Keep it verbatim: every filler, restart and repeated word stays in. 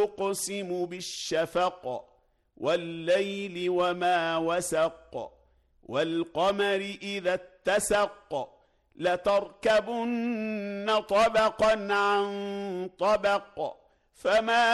أقسم بالشفق والليل وما وسق والقمر إذا اتسق لتركبن طبقا عن طبق فما